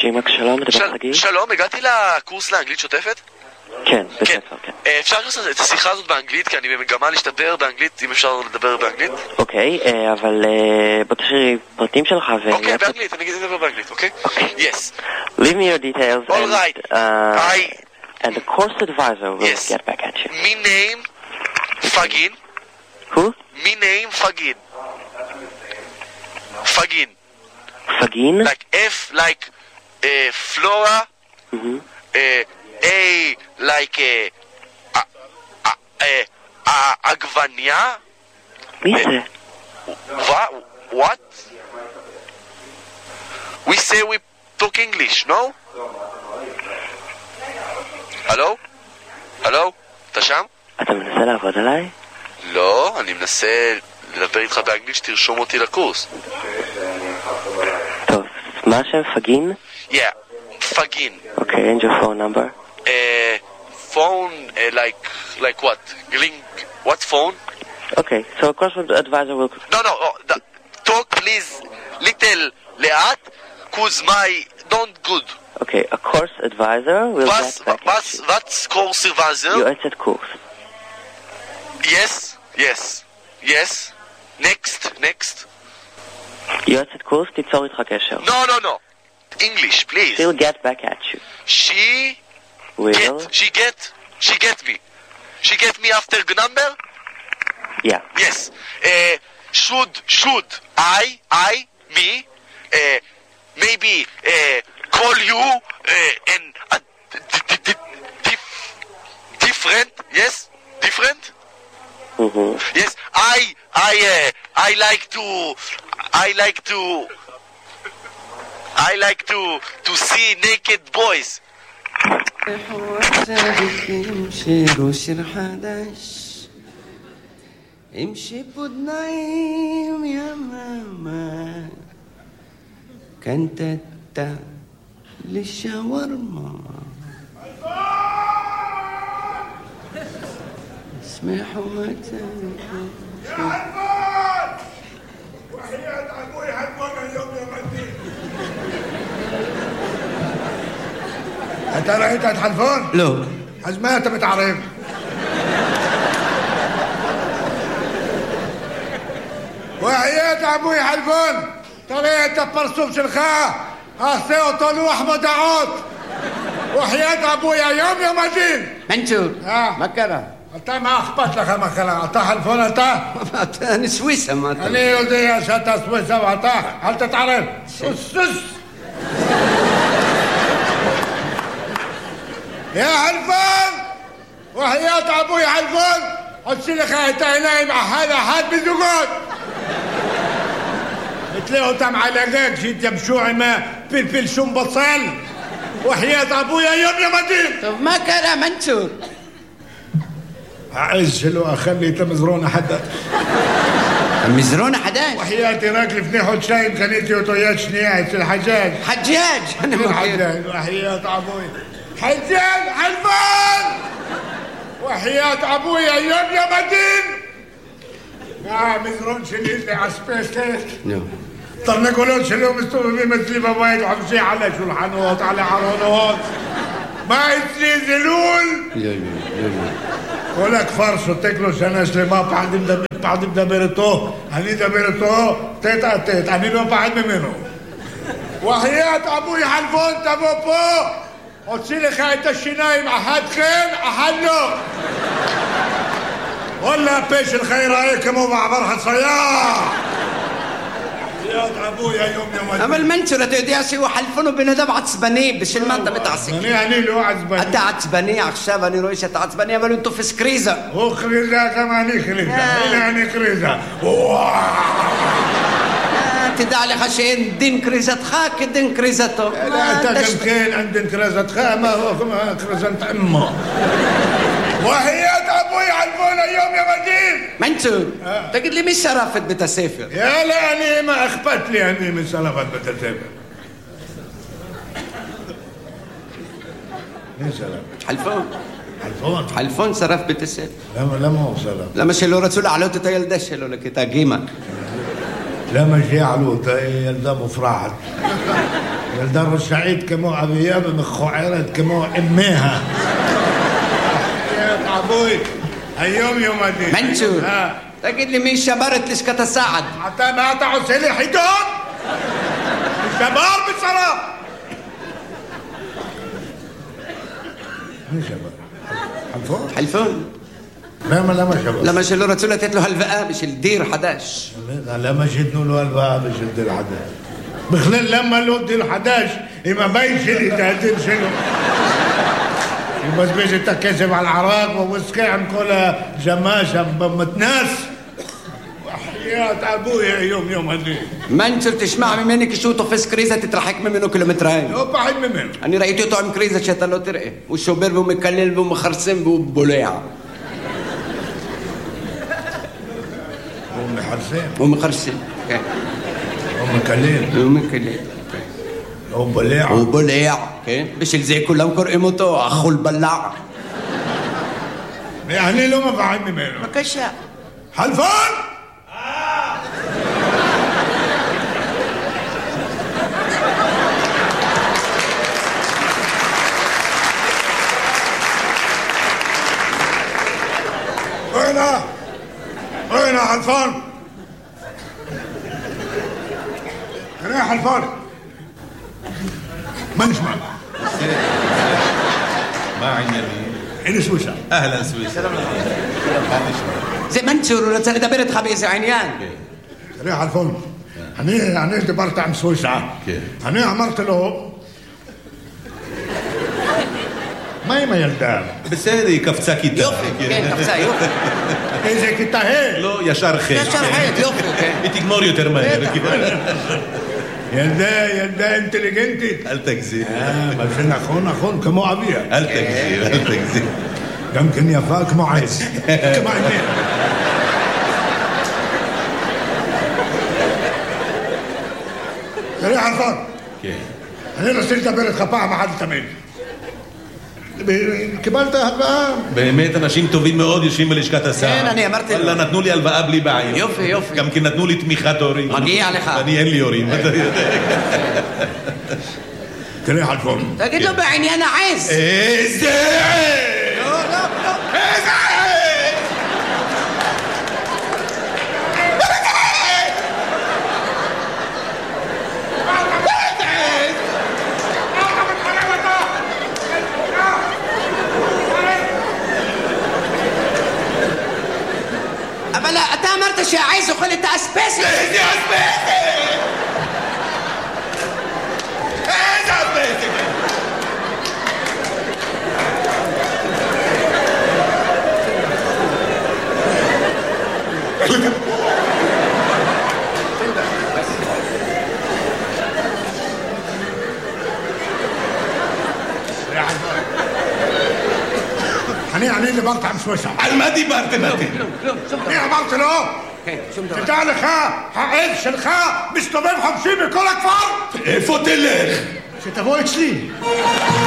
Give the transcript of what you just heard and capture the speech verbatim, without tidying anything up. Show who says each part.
Speaker 1: שימק, שלום, מדבר חגי.
Speaker 2: שלום, הגעתי לקורס לאנגלית שוטפת?
Speaker 1: כן, בספר, כן.
Speaker 2: אפשר לעשות את השיחה הזאת באנגלית, כי אני במגמה להשתפר באנגלית, אם אפשר לדבר באנגלית?
Speaker 1: אוקיי, אבל בוא תשאיר פרטים שלך ו...
Speaker 2: אוקיי, באנגלית, אני אגיד לדבר באנגלית, אוקיי? Yes.
Speaker 1: Leave me your details.
Speaker 2: All right. I...
Speaker 1: And the course advisor will
Speaker 2: yes.
Speaker 1: get back at you.
Speaker 2: Me name Fagin.
Speaker 1: Who?
Speaker 2: Me name Fagin. Fagin.
Speaker 1: Fagin?
Speaker 2: Like F like uh, Flora.
Speaker 1: Mm-hmm.
Speaker 2: Uh, A like uh, uh, uh, uh, Agvania.
Speaker 1: מי זה?
Speaker 2: What? What? We say we talk English, no? הלו? הלו? אתה שם?
Speaker 1: אתה מנסה לעבוד עליי?
Speaker 2: לא, אני מנסה לדבר איתך באנגלית שתרשום אותי לקורס.
Speaker 1: טוב, מה השם? פגין?
Speaker 2: Yeah, פגין.
Speaker 1: Okay, and your phone number?
Speaker 2: Uh, phone, uh, like, like what? Link, what phone?
Speaker 1: Okay, so a course advisor will...
Speaker 2: No, no, oh, the, talk please little לאט, cause my don't good.
Speaker 1: Okay, a course advisor will
Speaker 2: what's,
Speaker 1: get back
Speaker 2: what's,
Speaker 1: at you.
Speaker 2: what's course advisor?
Speaker 1: יועצת קורס.
Speaker 2: Yes, yes, yes. Next, next.
Speaker 1: יועצת קורס, תיצור איתך קשר.
Speaker 2: No, no, no. English, please.
Speaker 1: She'll get back at you.
Speaker 2: She
Speaker 1: Will?
Speaker 2: get, she get, she get me. She get me after number?
Speaker 1: Yeah.
Speaker 2: Yes. Uh, should, should I, I, me, uh, maybe uh, call you uh, and uh, d- d- d- different? Yes, different.
Speaker 1: Mm-hmm.
Speaker 2: Yes, I, I, uh, I like to, I like to, I like to to see naked boys.
Speaker 3: امشي بدنايم يا ماما كنت تا للشاورما اسمحوا متى
Speaker 4: يا هالفون وحياة ابوي هالفون اليوم يا مدين انت رأيت هالفون؟
Speaker 3: لو
Speaker 4: حج ما انت بتعرف وحياة ابوي هالفون ترى انت برسوم شلخاه هسه طلوع احمد عود وحياة ابويا يوم يا مدين
Speaker 3: منشور
Speaker 4: اه
Speaker 3: مكرة
Speaker 4: انت ما اخبط لك مثلا انت هالفون انت
Speaker 3: انا سويسة ما
Speaker 4: انا يودي يا شتا سويسة وانت هل تتعرف سس يا هالفون وحياة ابوي هالفون قلت لك انت نايم هذا حد بزقود قلت له تم على جاك جيت يمشوع ما فلفل شم بصل وحياة ابويا يوم يا مدين
Speaker 3: طب ما كان منشور
Speaker 4: اعزل واخلي تمزرون حدا
Speaker 3: مزرون حداش
Speaker 4: وحياتي راكل في نحو شايم خليتي وطيات شنيعة الحجاج
Speaker 3: حجاج انا ما
Speaker 4: حجاج وحياة ابويا حجاج حلفان وحياة ابويا يوم يا مدين اه مزرون شليل لي عسبيس ليش
Speaker 3: نعم
Speaker 4: طب نقولون شلو مستوى بمثلي بوايد وحمشي على شلحانوت على عرونوت ما يتنزلون ولك فرص وتاكلوا سنة سليما بعد مدبر بعد مدبرتو أنا دبرتو تيت أتيت أنا لو بعد منه وحياة أبوي حلفون تبوبو وتصيلي خايت الشنايم أحد خين أحد له ولا بيش الخير عليك مو بعبر حصياح يا ابويا يوم يوم
Speaker 3: اما المنشورة توديها سوى حلفونه بندب عصبانيه بش المنطقة بتعصي
Speaker 4: أنا يعني له عصبانيه
Speaker 3: انت عصبانيه عشان انا رويشه عصبانيه بل انتوا في سكريزه
Speaker 4: هو خريزه كمان خريزه يعني خريزه
Speaker 3: تدع لي خشين دين كريزة خاك دين كريزته
Speaker 4: لا انت كمكين عند كريزة خا ما هو كريزة امه وحياة ابوي علفونا اليوم يا مدين
Speaker 3: منشور تقول لي مش شرفت بتسافر
Speaker 4: يا لا أنا ما أخبت لي أني من شرفت بتسافر مين شرف؟
Speaker 3: حلفون
Speaker 4: حلفون
Speaker 3: حلفون شرف بتسافر
Speaker 4: لا لا ما هو شرف
Speaker 3: لا مش اللي رسول علوت تيل دش اللي لك تاجيمك
Speaker 4: لا ما جاء علوت يلزم فرحت ילדה רשעית כמו אביה ומכוערת כמו אמיה. יא אבוי, היום יום הדין.
Speaker 3: מנצור, תגיד לי מי שבר את לשכת הסעד?
Speaker 4: אתה, מה אתה עושה לי חידון? שבר בצרה! מי שבר? חלפון?
Speaker 3: חלפון.
Speaker 4: למה, למה שבר?
Speaker 3: למה שלא רצו לתת לו הלוואה בשביל דיר חדש?
Speaker 4: למה שיתנו לו הלוואה בשביל דיר חדש? בכלל למה לא דיר חדש עם הבית שלי, את הדיר שלו? יבזבז את הכסף על ערק ווויסקי עם כל הג'מה שם במתנס. וחיית אבוי יום יום הדין.
Speaker 3: מנצור, תשמע ממני, כשהוא תופס קריזה תתרחק ממנו קילומטריים.
Speaker 4: לא פחד ממנו.
Speaker 3: אני ראיתי אותו עם קריזה שאתה לא תראה. הוא שובר והוא מקלל והוא מחרסם והוא בולע.
Speaker 4: הוא מחרסם.
Speaker 3: הוא מחרסם, כן.
Speaker 4: הוא מקלל.
Speaker 3: הוא מקלל.
Speaker 4: הוא בולע.
Speaker 3: הוא בולע, כן? בשביל זה כולם קוראים אותו אכול בלע.
Speaker 4: ואני לא מפחד ממנו.
Speaker 3: בבקשה.
Speaker 4: חלפון! הנה! הנה חלפון! הנה חלפון! מה נשמע?
Speaker 5: מה העניינים?
Speaker 4: הנה סוויסה.
Speaker 5: אהלן סוויסה. מה נשמע?
Speaker 3: זה מנצור, הוא רוצה לדבר איתך באיזה עניין.
Speaker 4: תראה חלפון, אני, אני דיברתי עם סוויסה. אני אמרתי לו, מה עם הילדה?
Speaker 5: בסדר, היא קפצה כיתה.
Speaker 3: יופי, כן, קפצה, יופי.
Speaker 4: איזה כיתה ה'?
Speaker 5: לא, ישר ח'.
Speaker 3: ישר ח', יופי, כן.
Speaker 5: היא תגמור יותר מהר.
Speaker 4: ילדה, ילדה אינטליגנטית.
Speaker 5: אל תגזים.
Speaker 4: אה, אבל זה נכון, נכון, כמו אביה.
Speaker 5: אל תגזים, אל תגזים.
Speaker 4: גם כן יפה כמו עז. כמו עניין. תראה חלפון.
Speaker 5: כן.
Speaker 4: אני רוצה לדבר איתך פעם אחת לתמיד. קיבלת הלוואה?
Speaker 5: באמת אנשים טובים מאוד יושבים בלשכת הסעד.
Speaker 3: כן, אני אמרתי לו.
Speaker 5: וואלה, נתנו לי הלוואה בלי בעיה.
Speaker 3: יופי, יופי.
Speaker 5: גם כי נתנו לי תמיכת הורים.
Speaker 3: מגיע לך.
Speaker 5: ואני אין לי הורים.
Speaker 4: תראה חלפון.
Speaker 3: תגיד לו בעניין העז.
Speaker 5: איזה עז!
Speaker 3: לא, לא, לא.
Speaker 5: איזה עז!
Speaker 3: אבל אתה אמרת שהעז אוכל את האספסת.
Speaker 5: איזה אספסת! איזה אספסת!
Speaker 4: אני, אני דיברתי עם סוויסה.
Speaker 5: על מה דיברתם אתם?
Speaker 3: כלום, כלום, שום דבר.
Speaker 4: אני אמרתי לו,
Speaker 3: כן, שום דבר.
Speaker 4: תדע לך, העז שלך מסתובב חופשי בכל הכפר.
Speaker 5: איפה תלך?
Speaker 4: שתבוא אצלי.